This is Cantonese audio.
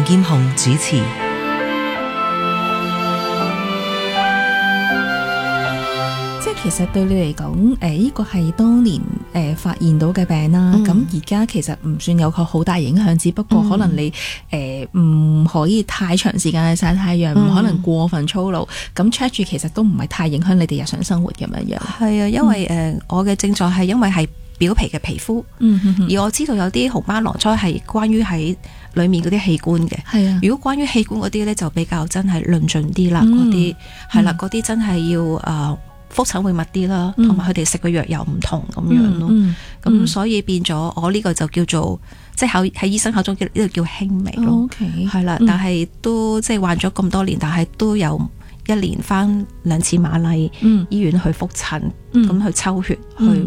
劍虹主持。 即係其實對你嚟講，呢個係當年發現到嘅病啦。咁而家其實唔算有個好大影響，只不過可能你唔可以太長時間去曬太陽，唔可能過分操勞。咁 check 住其實都唔係太影響你哋日常生活咁樣樣。 係啊，因為我嘅症狀係因為係表皮嘅皮膚，而我知道有啲紅斑狼瘡係關於喺裏面嗰啲器官嘅。 係啊， 如果關於器官嗰啲咧，就比較真係論盡啲啦。嗰啲係啦，嗰啲真係要覆診會密啲啦，同埋佢哋食嘅藥又唔同咁樣咯。咁所以變咗我呢個就叫做即係喺醫生口中呢個叫輕微咯。 OK， 係啦，但係都即係患咗咁多年，但係都有1年翻2次瑪麗醫院去覆診，咁去抽血去